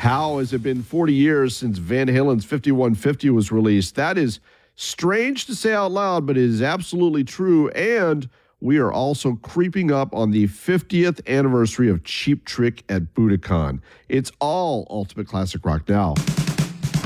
How has it been 40 years since Van Halen's 5150 was released? That is strange to say out loud, but it is absolutely true. And we are also creeping up on the 50th anniversary of Cheap Trick at Budokan. It's all Ultimate Classic Rock now.